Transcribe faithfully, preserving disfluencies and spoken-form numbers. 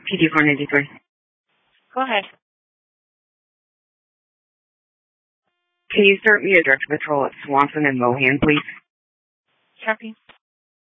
P D four ninety-three. Go ahead. Can you start me a direct patrol at Swanson and Mohan, please? Copy.